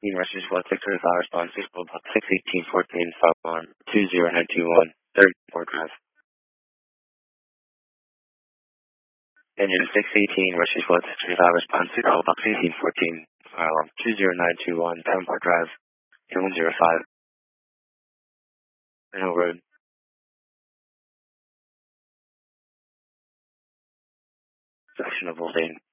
Messages what 635 response 61814 Farm 20921 third port drive. Engine 618 Russian what 635 response 61814 Farm 20921 Davenport Drive 105. Middle Road. Section of Voltaire.